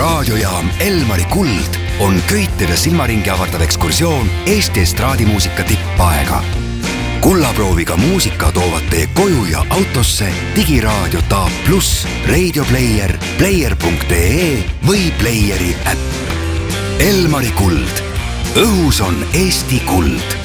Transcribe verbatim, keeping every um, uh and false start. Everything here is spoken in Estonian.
raadiojaam Elmari Kuld on köiteda silmaringi avardav ekskursioon Eesti estraadimuusika tippaega. Kullaprooviga muusika toovad teie koju ja autosse digiraadio Taab Plus, Radio Player, player punkt ee või Playeri äpp. Elmari Kuld. Õhus on Eesti kuld.